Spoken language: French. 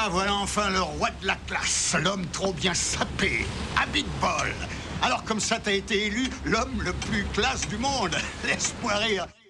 Ah, voilà enfin le roi de la classe, l'homme trop bien sapé, à Big Ball. Alors comme ça, t'as été élu l'homme le plus classe du monde. Laisse-moi rire.